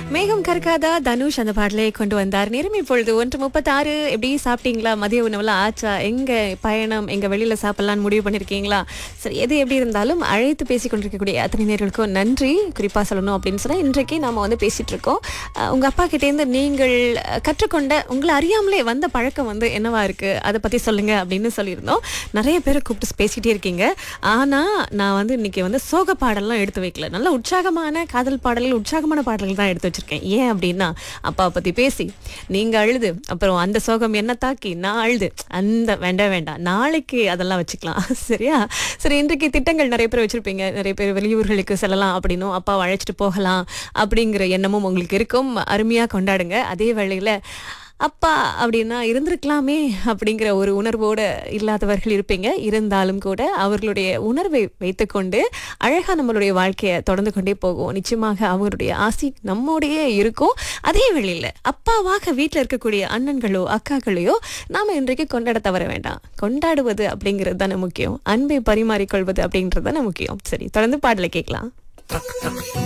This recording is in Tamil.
மேகம் கற்காதா தனுஷ் அந்த பாடலை கொண்டு வந்தார். நேரம் இப்பொழுது 1:36. எப்படி சாப்பிட்டீங்களா? மதிய உணவுலாம் ஆச்சா? எங்க பயணம், எங்க வெளியில சாப்பிடலாம்னு முடிவு பண்ணிருக்கீங்களா? சரி, எது எப்படி இருந்தாலும் அழைத்து பேசிக் கொண்டிருக்கக்கூடிய அத்தனை நேர்களுக்கும் நன்றி. குறிப்பா சொல்லணும் அப்படின்னு சொன்னா, இன்றைக்கு நாம பேசிட்டு இருக்கோம். உங்க அப்பா கிட்டேருந்து நீங்கள் கற்றுக்கொண்ட, உங்களை அறியாமலே வந்த பழக்கம் என்னவா இருக்கு, அதை பத்தி சொல்லுங்க அப்படின்னு சொல்லியிருந்தோம். நிறைய பேரை கூப்பிட்டு பேசிட்டே இருக்கீங்க. ஆனா நான் இன்னைக்கு சோக பாடல்லாம் எடுத்து வைக்கல. நல்ல உற்சாகமான காதல் பாடல்கள், உற்சாகமான பாடல்கள் தான் எடுத்து வச்சிருக்கேன். ஏன் அப்படின்னா, அப்பாவை பத்தி பேசி நீங்க அழுது, அப்புறம் அந்த சோகம் என்ன தாக்கி நான் அழுது, அந்த வேண்டாம் வேண்டாம், நாளைக்கு அதெல்லாம் வச்சுக்கலாம். சரியா? சரி, இன்றைக்கு திட்டங்கள் நிறைய பேர் வச்சிருப்பீங்க. நிறைய பேர் வெளியூர்களுக்கு செல்லலாம் அப்படின்னும், அப்பாவை அழைச்சிட்டு போகலாம் அப்படிங்கிற எண்ணமும் உங்களுக்கு இருக்கும். அருமையா கொண்டாடுங்க. அதே வேளையில அப்பா அப்படின்னா இருந்திருக்கலாமே அப்படிங்கிற ஒரு உணர்வோடு இல்லாதவர்கள் இருப்பீங்க. இருந்தாலும் கூட அவர்களுடைய உணர்வை வைத்துக்கொண்டு அழகா நம்மளுடைய வாழ்க்கையை தொடர்ந்து கொண்டே போகும். நிச்சயமாக அவருடைய ஆசி நம்மோடையே இருக்கும். அதே வேளையில் அப்பாவாக வீட்டில் இருக்கக்கூடிய அண்ணன்களோ அக்காக்களையோ நாம இன்றைக்கு கொண்டாட தவற வேண்டாம். கொண்டாடுவது அப்படிங்கிறது தானே முக்கியம். அன்பை பரிமாறிக்கொள்வது அப்படின்றது தானே முக்கியம். சரி, தொடர்ந்து பாடலை கேட்கலாம்.